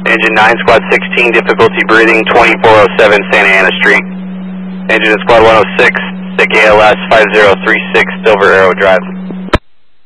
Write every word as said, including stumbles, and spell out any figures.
Engine nine, Squad sixteen, difficulty breathing, twenty-four oh seven Santa Ana Street. Engine in Squad one oh six, sick A L S, five zero three six, Silver Arrow Drive.